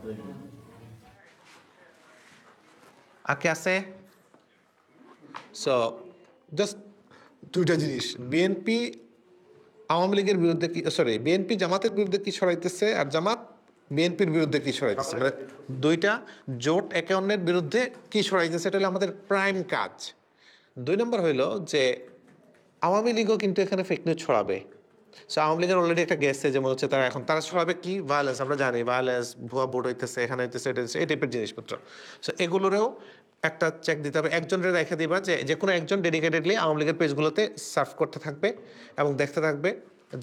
আর কে আছে? So just দুইটা জিনিস, বিএনপি আওয়ামী লীগের বিরুদ্ধে কি, সরি, বিএনপি জামাতের বিরুদ্ধে কি ছড়াইতেছে আর জামাত বিএনপির বিরুদ্ধে কি ছড়াইতেছে, মানে দুইটা জোট একে অন্যের বিরুদ্ধে কি ছড়াইতেছে, এটা হলো আমাদের প্রাইম কাজ। 2 নম্বর হইলো যে আওয়ামী লীগও কিন্তু এখানে ফেক নিউজ ছড়াবে। সো আওয়ামী লীগের অলরেডি একটা গেছে, যেমন হচ্ছে তারা ছড়াবে কি ভায়োলেন্স, আমরা জানি ভায়োলেন্স, ভুয়া ভোট হইতেছে, এখানে হইতেছে, এটা হইতেছে, এই টাইপের জিনিসপত্র। সো এগুলোরেও একটা চেক দিতে হবে, একজনের রেখে দিবা যে কোনো একজন ডেডিকেটেডলি আওয়ামী লীগের পেজগুলোতে সার্ভ করতে থাকবে এবং দেখতে থাকবে